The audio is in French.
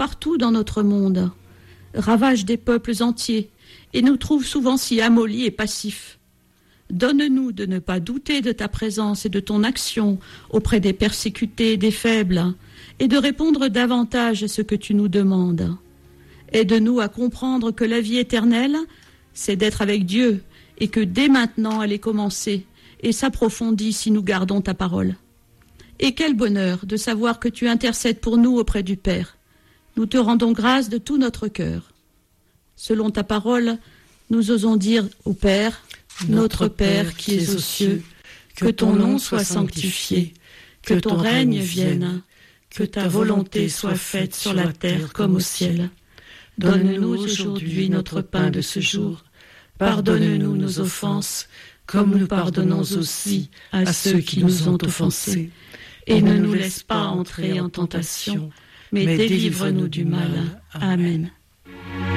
partout dans notre monde, ravagent des peuples entiers et nous trouvent souvent si amollis et passifs. Donne-nous de ne pas douter de ta présence et de ton action auprès des persécutés et des faibles, et de répondre davantage à ce que tu nous demandes. Aide-nous à comprendre que la vie éternelle, c'est d'être avec Dieu, et que dès maintenant elle est commencée et s'approfondit si nous gardons ta parole. Et quel bonheur de savoir que tu intercèdes pour nous auprès du Père. Nous te rendons grâce de tout notre cœur. Selon ta parole, nous osons dire au Père, notre Père qui es aux cieux, que ton nom soit sanctifié, que ton règne vienne, que ta volonté soit faite sur la terre comme au ciel. Donne-nous aujourd'hui notre pain de ce jour. Pardonne-nous nos offenses, comme nous pardonnons aussi à ceux qui nous ont offensés. Et ne nous laisse pas entrer en tentation, mais délivre-nous du mal. Amen.